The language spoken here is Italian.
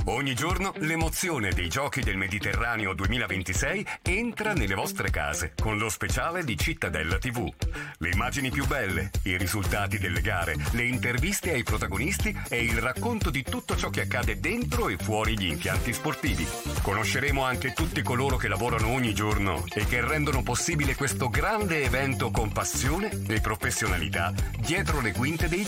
Ogni giorno l'emozione dei Giochi del Mediterraneo 2026 entra nelle vostre case con lo speciale di Cittadella TV. Le immagini più belle, i risultati delle gare, le interviste ai protagonisti e il racconto di tutto ciò che accade dentro e fuori gli impianti sportivi. Conosceremo anche tutti coloro che lavorano ogni giorno e che rendono possibile questo grande evento con passione e professionalità dietro le quinte dei